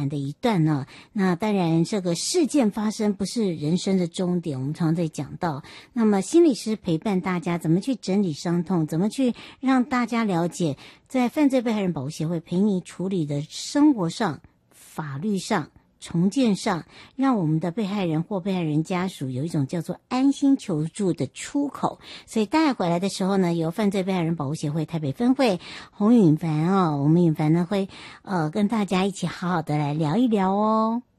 难的一段呢。那当然这个事件发生不是人生的终点，我们常常在讲到，那么心理师陪伴大家怎么去整理伤痛，怎么去让大家了解在犯罪被害人保护协会陪你处理的生活上、法律上、重建上，让我们的被害人或被害人家属有一种叫做安心求助的出口。所以带回来的时候呢，由犯罪被害人保护协会台北分会洪允凡我们允凡呢会跟大家一起好好的来聊一聊哦。